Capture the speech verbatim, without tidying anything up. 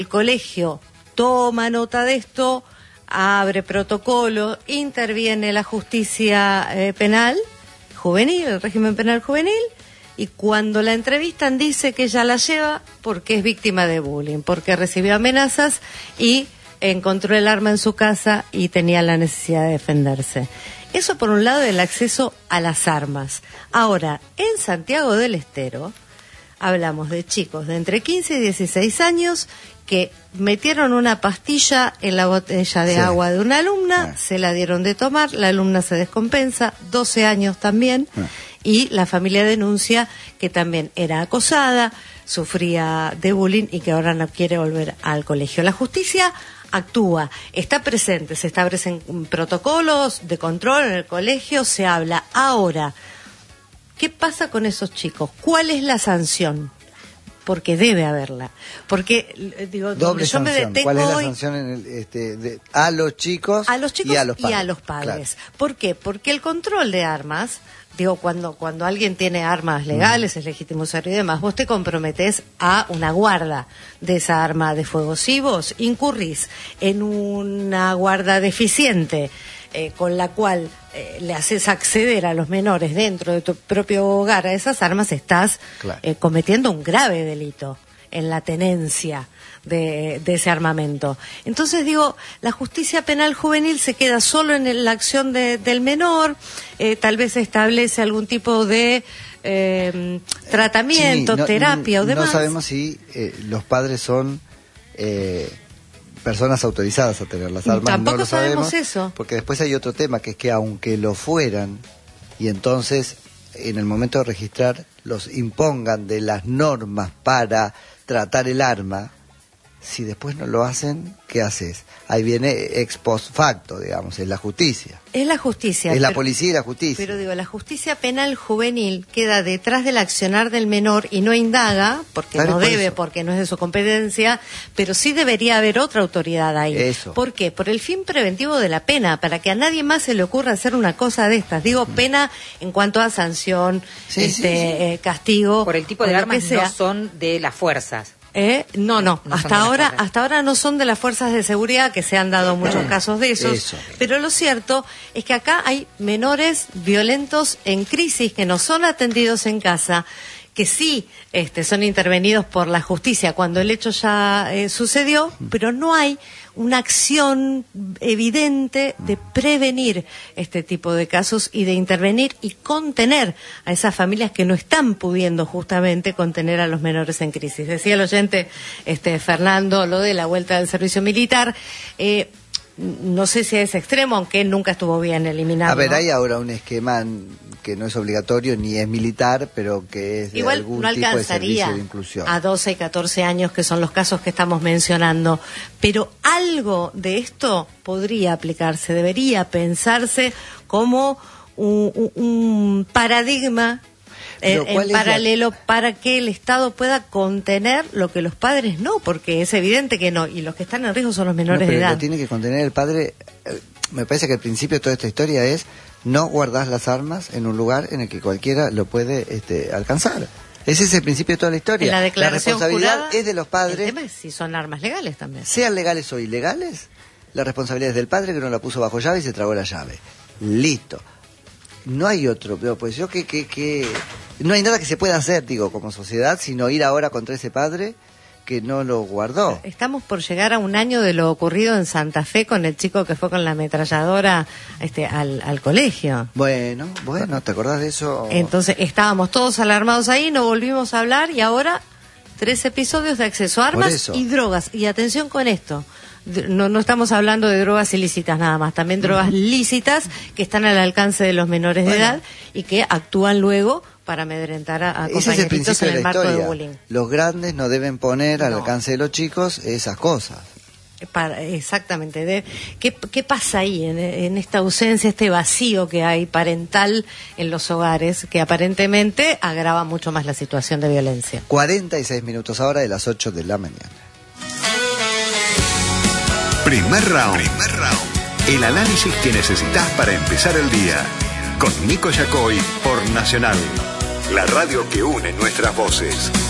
El colegio toma nota de esto, abre protocolo, interviene la justicia eh, penal juvenil, el régimen penal juvenil, y cuando la entrevistan dice que ella la lleva porque es víctima de bullying, porque recibió amenazas y encontró el arma en su casa y tenía la necesidad de defenderse. Eso por un lado, el acceso a las armas. Ahora, en Santiago del Estero hablamos de chicos de entre quince y dieciséis años que metieron una pastilla en la botella de sí. agua de una alumna, ah. se la dieron de tomar, la alumna se descompensa, doce años también, ah. y la familia denuncia que también era acosada, sufría de bullying y que ahora no quiere volver al colegio. La justicia actúa, está presente, se establecen protocolos de control en el colegio, se habla. Ahora, ¿qué pasa con esos chicos? ¿Cuál es la sanción? Porque debe haberla. Porque, digo, doble yo sanción. me detengo ¿Cuál es la hoy sanción en el, este, de, a los chicos, a los chicos y a los padres? Y a los padres. Claro. ¿Por qué? Porque el control de armas, digo, cuando cuando alguien tiene armas legales, mm. es legítimo usar y demás, vos te comprometés a una guarda de esa arma de fuego. Si vos incurrís en una guarda deficiente, eh, con la cual eh, le haces acceder a los menores dentro de tu propio hogar a esas armas, estás claro. eh, cometiendo un grave delito en la tenencia de, de ese armamento. Entonces digo, la justicia penal juvenil se queda solo en el, la acción de, del menor, eh, tal vez establece algún tipo de eh, tratamiento, sí, no, terapia o demás. No sabemos si eh, los padres son eh, personas autorizadas a tener las armas. Tampoco no lo sabemos, sabemos eso. Porque después hay otro tema, que es que aunque lo fueran, y entonces en el momento de registrar los impongan de las normas para tratar el arma, si después no lo hacen, ¿qué haces? Ahí viene ex post facto, digamos, es la justicia. Es la justicia. Es pero, la policía y la justicia. Pero digo, la justicia penal juvenil queda detrás del accionar del menor y no indaga, porque claro, no por debe, eso. porque no es de su competencia, pero sí debería haber otra autoridad ahí. Eso. ¿Por qué? Por el fin preventivo de la pena, para que a nadie más se le ocurra hacer una cosa de estas. Digo, pena en cuanto a sanción, sí, este, sí, sí. Eh, castigo. Por el tipo de armas no son de las fuerzas. ¿Eh? No, no, no hasta ahora hasta ahora no son de las fuerzas de seguridad, que se han dado muchos casos de esos, Eso. Pero lo cierto es que acá hay menores violentos en crisis que no son atendidos en casa, que sí este, son intervenidos por la justicia cuando el hecho ya eh, sucedió, pero no hay una acción evidente de prevenir este tipo de casos y de intervenir y contener a esas familias que no están pudiendo justamente contener a los menores en crisis. Decía el oyente este, Fernando lo de la vuelta del servicio militar. Eh, no sé si a ese extremo, aunque nunca estuvo bien eliminado. A ver, ¿no? hay ahora un esquema que no es obligatorio ni es militar, pero que es de Igual algún no tipo de servicio alcanzaría de inclusión. a doce y catorce años, que son los casos que estamos mencionando, pero algo de esto podría aplicarse, debería pensarse como un, un, un paradigma en, en paralelo la... para que el Estado pueda contener lo que los padres no, porque es evidente que no, y los que están en riesgo son los menores no, pero de edad. Lo tiene que contener el padre. Me parece que el principio de toda esta historia es: no guardás las armas en un lugar en el que cualquiera lo puede este, alcanzar. Ese es el principio de toda la historia. En la declaración la responsabilidad jurada, es de los padres. El tema es si son armas legales también. Sean legales o ilegales, la responsabilidad es del padre, que no la puso bajo llave y se tragó la llave. Listo. No hay otro, pero pues yo que, que, que... No hay nada que se pueda hacer, digo, como sociedad, sino ir ahora contra ese padre que no lo guardó. Estamos por llegar a un año de lo ocurrido en Santa Fe con el chico que fue con la ametralladora este, al, al colegio. Bueno, bueno, ¿te acordás de eso? Entonces estábamos todos alarmados ahí, no volvimos a hablar y ahora tres episodios de acceso a armas y drogas. Y atención con esto. No, no estamos hablando de drogas ilícitas nada más, también drogas uh-huh. lícitas que están al alcance de los menores bueno. de edad y que actúan luego para amedrentar a, a compañeritos en el marco de bullying. Los grandes no deben poner al no. alcance de los chicos esas cosas. Para, exactamente. De, ¿qué, ¿Qué pasa ahí en, en esta ausencia, este vacío que hay parental en los hogares, que aparentemente agrava mucho más la situación de violencia? cuarenta y seis minutos ahora de las ocho de la mañana. Primer round. Primer round. El análisis que necesitas para empezar el día. Con Nico Yacoy por Nacional. La radio que une nuestras voces.